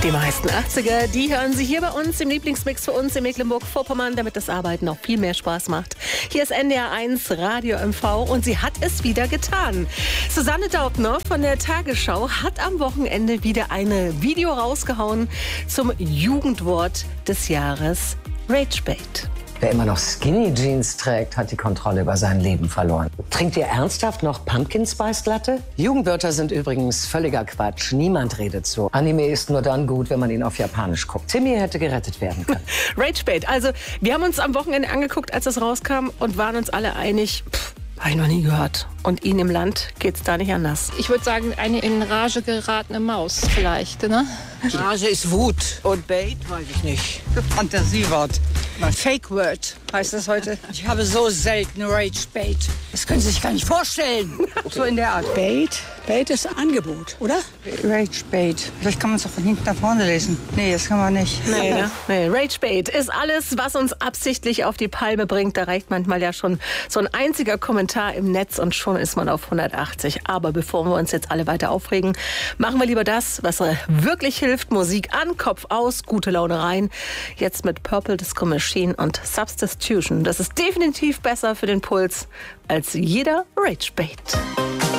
Die meisten 80er, die hören Sie hier bei uns im Lieblingsmix für uns in Mecklenburg-Vorpommern, damit das Arbeiten auch viel mehr Spaß macht. Hier ist NDR 1 Radio MV und sie hat es wieder getan. Susanne Daubner von der Tagesschau hat am Wochenende wieder ein Video rausgehauen zum Jugendwort des Jahres, Ragebait. Wer immer noch Skinny Jeans trägt, hat die Kontrolle über sein Leben verloren. Trinkt ihr ernsthaft noch Pumpkin Spice Latte? Jugendwörter sind übrigens völliger Quatsch. Niemand redet so. Anime ist nur dann gut, wenn man ihn auf Japanisch guckt. Timmy hätte gerettet werden können. Ragebait. Also, wir haben uns am Wochenende angeguckt, als es rauskam und waren uns alle einig, habe ich noch nie gehört. Und Ihnen im Land geht's da nicht anders. Ich würde sagen, eine in Rage geratene Maus vielleicht, ne? Rage ist Wut. Und Bait, weiß ich nicht. Fantasiewort. Fake-Word heißt das heute. Ich habe so selten Rage-Bait. Das können Sie sich gar nicht vorstellen. So in der Art. Bait? Bait ist Angebot, oder? Rage-Bait. Vielleicht kann man es auch von hinten nach vorne lesen. Nee, das kann man nicht. Nee, ne? Nee. Ragebait ist alles, was uns absichtlich auf die Palme bringt. Da reicht manchmal ja schon so ein einziger Kommentar im Netz und schon ist man auf 180. Aber bevor wir uns jetzt alle weiter aufregen, machen wir lieber das, was wirklich hilft. Musik an, Kopf aus, gute Laune rein. Jetzt mit Purple Disco Machine und Substitution. Das ist definitiv besser für den Puls als jeder Ragebait.